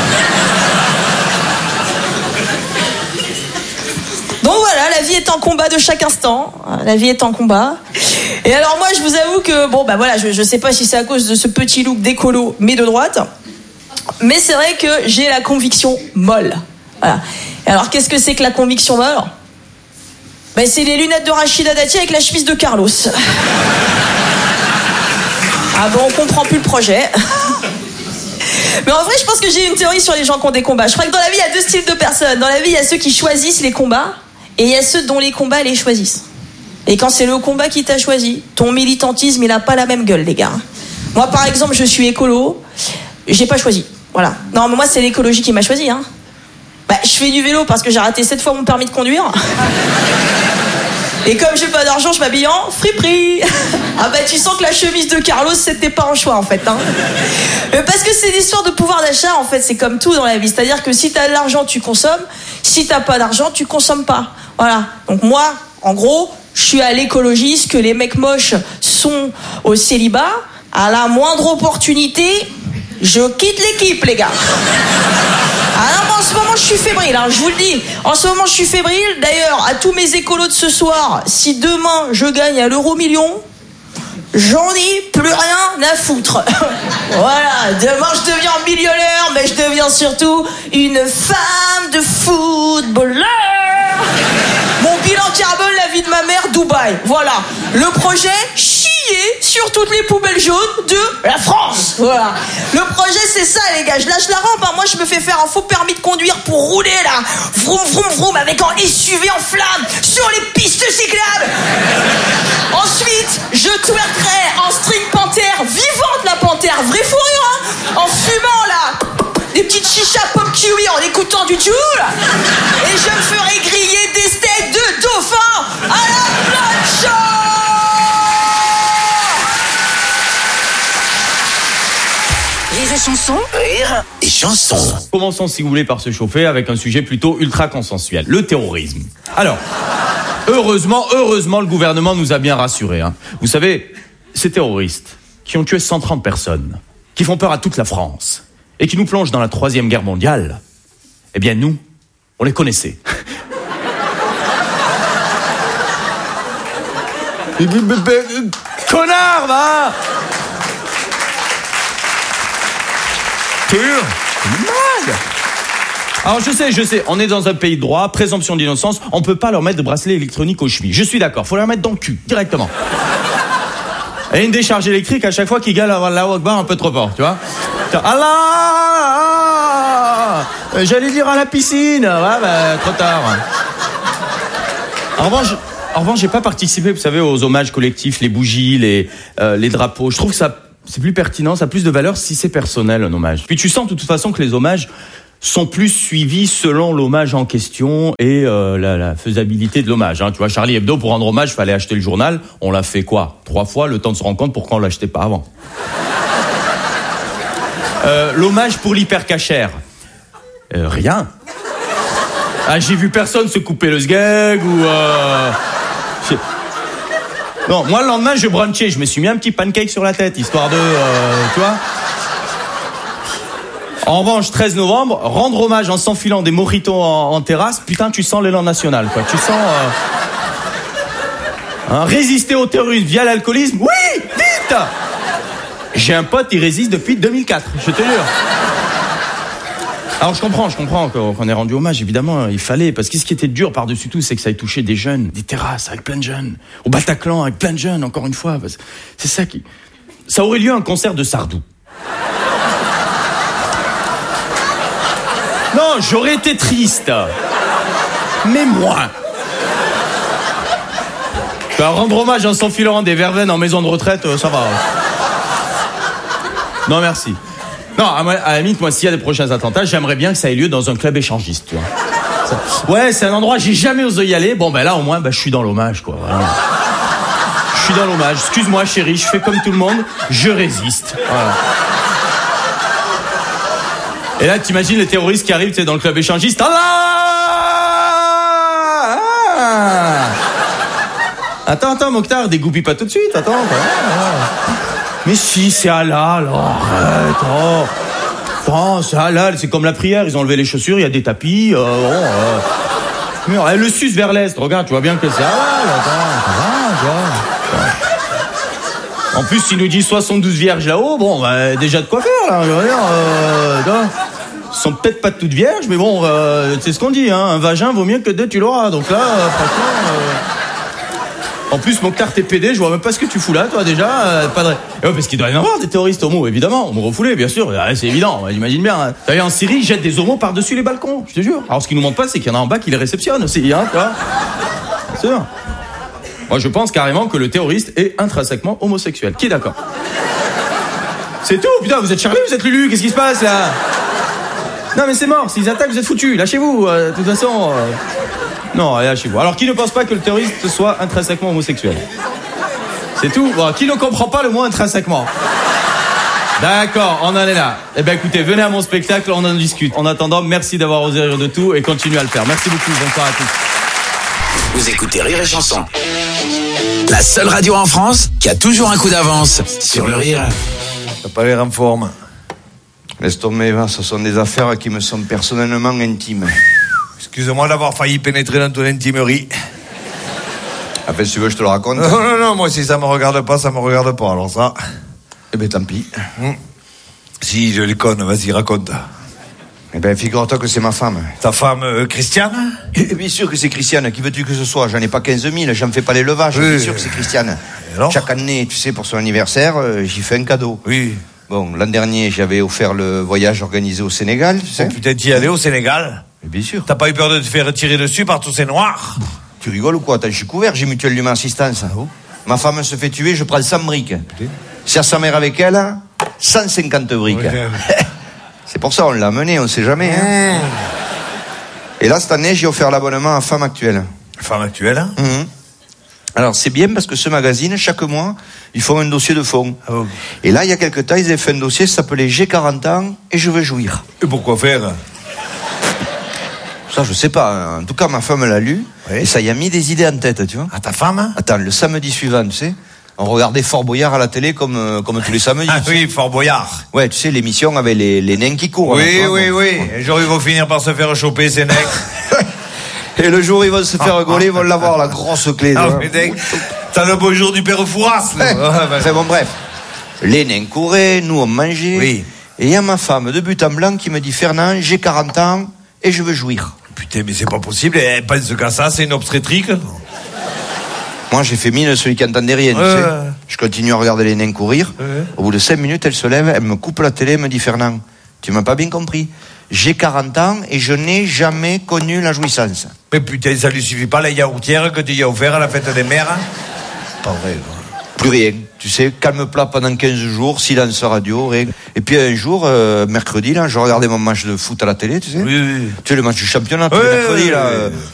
Donc voilà, la vie est un combat de chaque instant. La vie est un combat. Et alors moi, je vous avoue que, bon, bah voilà, je, je sais pas si c'est à cause de ce petit look d'écolo, mais de droite, mais c'est vrai que j'ai la conviction molle. Voilà. Alors, qu'est-ce que c'est que la conviction molle? Ben, c'est les lunettes de Rachida Dati avec la chemise de Carlos. Ah bon, on comprend plus le projet. Mais en vrai, je pense que j'ai une théorie sur les gens qui ont des combats. Je crois que dans la vie, il y a deux styles de personnes. Dans la vie, il y a ceux qui choisissent les combats et il y a ceux dont les combats les choisissent. Et quand c'est le combat qui t'a choisi, ton militantisme, il a pas la même gueule, les gars. Moi, par exemple, je suis écolo. J'ai pas choisi. Voilà. Non, mais moi, c'est l'écologie qui m'a choisi, hein. Bah, je fais du vélo parce que j'ai raté sept fois mon permis de conduire. Et comme j'ai pas d'argent, je m'habille en friperie. Ah bah tu sens que la chemise de Carlos, c'était pas un choix en fait, hein. Parce que c'est l'histoire de pouvoir d'achat en fait, c'est comme tout dans la vie. C'est-à-dire que si t'as de l'argent, tu consommes. Si t'as pas d'argent, tu consommes pas. Voilà. Donc moi, en gros, je suis à l'écologie, ce que les mecs moches sont au célibat. À la moindre opportunité, je quitte l'équipe, les gars. Ah non, mais en ce moment, je suis fébrile, hein, je vous le dis. En ce moment, je suis fébrile. D'ailleurs, à tous mes écolos de ce soir, si demain, je gagne à l'euro million, j'en ai plus rien à foutre. Voilà, demain, je deviens millionnaire, mais je deviens surtout une femme de footballeur. Mon bilan carbone, la vie de ma mère, Dubaï. Voilà, le projet, chier sur toutes les poubelles jaunes de la France. Voilà. Le projet, c'est ça, les gars. Je lâche la rampe. Hein. Moi, je me fais faire un faux permis de conduire pour rouler, là. Vroom, vroom, vroom, avec un S U V en flamme sur les pistes cyclables. Ensuite, je twerkerai en string panthère, vivante la panthère, vraie fourrure, hein. En fumant, là, des petites chichas pop kiwi en écoutant du Joule. Et je me ferai griller des steaks de dauphin à la plancha. Rire et chanson. Rire et chanson. Commençons, si vous voulez, par se chauffer avec un sujet plutôt ultra consensuel, le terrorisme. Alors, heureusement, heureusement, le gouvernement nous a bien rassurés. Hein. Vous savez, ces terroristes qui ont tué cent trente personnes, qui font peur à toute la France et qui nous plongent dans la troisième guerre mondiale, eh bien, nous, on les connaissait. Connard, va! Pur, mal. Alors je sais, je sais, on est dans un pays de droit, présomption d'innocence, on peut pas leur mettre de bracelet électronique aux chevilles. Je suis d'accord, faut leur mettre dans le cul, directement. Et une décharge électrique à chaque fois qu'ils galent avant la Akbar un peu trop fort, tu vois. Allah, j'allais dire à la piscine, ouais, bah, trop tard. En revanche, en revanche, j'ai pas participé, vous savez, aux hommages collectifs, les bougies, les, euh, les drapeaux. Je trouve que ça... c'est plus pertinent, ça a plus de valeur si c'est personnel, un hommage. Puis tu sens de toute façon que les hommages sont plus suivis selon l'hommage en question et euh, la, la faisabilité de l'hommage. Hein. Tu vois, Charlie Hebdo, pour rendre hommage, il fallait acheter le journal. On l'a fait quoi ? Trois fois, le temps de se rendre compte pourquoi on l'achetait pas avant. Euh, l'hommage pour l'hypercachère. Euh, rien. Ah, j'ai vu personne se couper le sgeg ou... Euh... Non, moi, le lendemain, je brunchais. Je me suis mis un petit pancake sur la tête, histoire de... Euh, tu vois ? En revanche, treize novembre, rendre hommage en s'enfilant des mojitos en, en terrasse, putain, tu sens l'élan national, quoi. Tu sens... Euh... Hein, résister au terrorisme via l'alcoolisme ? Oui, vite ! J'ai un pote, il résiste depuis deux mille quatre, je te jure. Alors je comprends, je comprends qu'on ait rendu hommage, évidemment, il fallait, parce que ce qui était dur par-dessus tout, c'est que ça ait touché des jeunes, des terrasses avec plein de jeunes, au Bataclan avec plein de jeunes, encore une fois, c'est ça qui... Ça aurait lieu un concert de Sardou. Non, j'aurais été triste, mais moins. Bah, rendre hommage en s'enfilant des verveines en maison de retraite, ça va. Non, merci. Non, à, moi, à la limite, moi, s'il y a des prochains attentats, j'aimerais bien que ça ait lieu dans un club échangiste, tu vois. Ça, ouais, c'est un endroit, j'ai jamais osé y aller. Bon, ben là, au moins, ben, je suis dans l'hommage, quoi. Voilà. Je suis dans l'hommage. Excuse-moi, chérie, je fais comme tout le monde, je résiste. Voilà. Et là, t'imagines les terroristes qui arrivent, tu sais, dans le club échangiste. Allah ah Attends, attends, Mokhtar, dégoupille pas tout de suite, attends. Voilà. Mais si, c'est Allah, alors arrête, oh. Oh, c'est Allah, c'est comme la prière, ils ont enlevé les chaussures, il y a des tapis, euh, bon, euh. Mais, elle le suce vers l'est, regarde, tu vois bien que c'est Allah, attends, ça va, tu vois. En plus, s'il nous dit soixante-douze vierges là-haut, bon, bah, déjà de quoi faire, là, je veux dire, euh, ils sont peut-être pas toutes vierges, mais bon, euh, c'est ce qu'on dit, hein, un vagin vaut mieux que deux, tu l'auras, donc là, euh, franchement... Euh... En plus, Mokhtar, t'es pédé, je vois même pas ce que tu fous là, toi, déjà. Euh, pas de... Eh ouais, parce qu'il doit y en avoir des terroristes homos, évidemment. Homo refoulés, bien sûr. Ah, c'est évident, j'imagine bien. Hein. D'ailleurs, en Syrie, ils jettent des homos par-dessus les balcons, je te jure. Alors, ce qu'ils nous montrent pas, c'est qu'il y en a en bas qui les réceptionnent aussi, hein, tu vois. C'est sûr. Moi, je pense carrément que le terroriste est intrinsèquement homosexuel. Qui est d'accord? C'est tout, putain, vous êtes charmés, vous êtes Lulu, qu'est-ce qui se passe, là? Non, mais c'est mort, s'ils attaquent, vous êtes foutus, lâchez-vous, euh, de toute façon... Euh... Non, lâchez-vous. Alors, qui ne pense pas que le terroriste soit intrinsèquement homosexuel? C'est tout. Bon, qui ne comprend pas le mot intrinsèquement? D'accord, on en est là. Eh bien, écoutez, venez à mon spectacle, on en discute. En attendant, merci d'avoir osé rire de tout et continuez à le faire. Merci beaucoup, bonsoir à tous. Vous écoutez Rire et Chanson, la seule radio en France qui a toujours un coup d'avance sur le rire. T'as pas l'air en forme. Laisse tomber, va, ce sont des affaires qui me sont personnellement intimes. Excuse-moi d'avoir failli pénétrer dans ton intimerie. Enfin, si tu veux, je te le raconte. Non, non, non, moi, si ça me regarde pas, ça me regarde pas, alors ça... Eh ben, tant pis. Hum. Si, je les conne, vas-y, raconte. Eh ben, figure-toi que c'est ma femme. Ta femme, euh, Christiane? Eh bien sûr que c'est Christiane. Qui veux-tu que ce soit? J'en ai pas quinze mille, j'en fais pas l'élevage. Oui. Bien sûr que c'est Christiane. Chaque année, tu sais, pour son anniversaire, euh, j'y fais un cadeau. Oui. Bon, l'an dernier, j'avais offert le voyage organisé au Sénégal, tu sais. Oh, putain, t'y allais au Sénégal? Mais bien sûr. T'as pas eu peur de te faire tirer dessus par tous ces noirs? Tu rigoles ou quoi? Attends, je suis couvert, j'ai Mutuelle d'Humain Assistance. Oh. Ma femme se fait tuer, je prends cent briques. Si à sa mère avec elle, cent cinquante briques. Oui, c'est pour ça, on l'a amené, on sait jamais. Hein. Mmh. Et là, cette année, j'ai offert l'abonnement à Femme Actuelle. Femme Actuelle? Mmh. Alors, c'est bien parce que ce magazine, chaque mois, ils font un dossier de fond. Ah bon. Et là, il y a quelques temps, ils avaient fait un dossier qui s'appelait J'ai quarante ans et je veux jouir. Et pourquoi faire? Ça, je sais pas. En tout cas, ma femme l'a lu. Oui. Et ça y a mis des idées en tête, tu vois. À ta femme? Attends, le samedi suivant, tu sais, on regardait Fort Boyard à la télé comme, euh, comme tous les samedis. Ah oui, Fort Boyard. Ouais, tu sais, l'émission avec les, les nains qui courent. Oui, là, oui, bon. oui. Un jour, ils vont finir par se faire choper, ces nains. Et le jour où ils vont se faire gauler, ils vont l'avoir, la grosse clé. Ah, mais t'as le beau jour du père Fouras, là. Enfin bon, bref. Les nains couraient, nous on mangeait. Oui. Et il y a ma femme de but en blanc qui me dit, Fernand, j'ai quarante ans et je veux jouir. Putain, mais c'est pas possible. Elle pense qu'à ça, c'est une obstétrique. Moi, j'ai fait mine celui qui entendait rien, tu euh... sais. Je continue à regarder les nains courir. Euh... Au bout de cinq minutes, elle se lève, elle me coupe la télé, elle me dit, Fernand, tu m'as pas bien compris. J'ai quarante ans et je n'ai jamais connu la jouissance. Mais putain, ça lui suffit pas la yaourtière que tu y as offert à la fête des mères? Pas vrai, quoi. Plus rien. Tu sais, calme plat pendant quinze jours, silence radio, rien. Et puis un jour, euh, mercredi, là, je regardais mon match de foot à la télé, tu sais. Oui, oui. Tu sais, le match du championnat, oui, le mercredi, oui, là. Oui. Euh,